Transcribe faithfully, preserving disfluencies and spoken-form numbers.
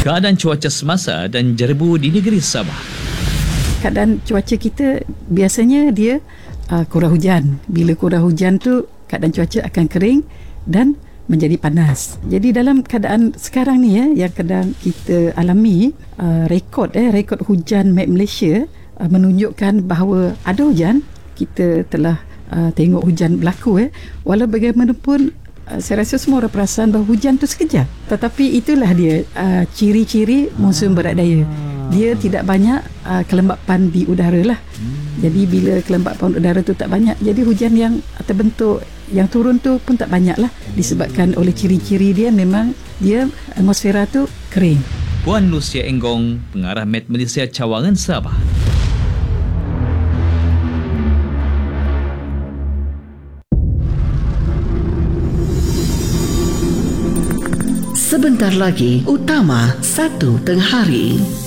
Keadaan cuaca semasa dan Jerbu di negeri Sabah. Keadaan cuaca kita biasanya dia uh, kurang hujan. Bila kurang hujan tu keadaan cuaca akan kering dan menjadi panas. Jadi dalam keadaan sekarang ni ya, yang kadang kita alami, uh, rekod eh rekod hujan Met Malaysia uh, menunjukkan bahawa ada hujan. Kita telah uh, tengok hujan berlaku eh. Walau bagaimanapun uh, saya rasa semua orang perasan bahawa hujan tu sekejap. Tetapi itulah dia uh, ciri-ciri monsun barat daya. Dia tidak banyak uh, kelembapan di udara lah. Jadi bila kelembapan udara tu tak banyak, jadi hujan yang terbentuk, yang turun tu pun tak banyak lah. Disebabkan oleh ciri-ciri dia memang dia atmosfera tu kering. Puan Lucia Enggong, pengarah Met Malaysia Cawangan Sabah. Sebentar lagi, Utama satu Tengah Hari.